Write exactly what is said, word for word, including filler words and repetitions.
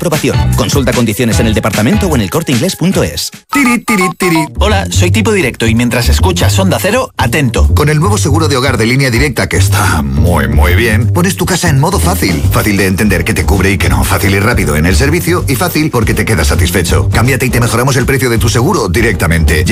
aprobación. Consulta condiciones en el departamento o en el corte inglés punto es. Tiri, tiri, tiri. Hola, soy Tipo Directo y mientras escuchas Onda Cero, atento. Con el nuevo seguro de hogar de Línea Directa, que está muy, muy bien, pones tu casa en modo fácil. Fácil de entender que te cubre y que no. Fácil y rápido en el servicio y fácil porque te quedas satisfecho. Cámbiate y te mejoramos el precio de tu seguro directamente.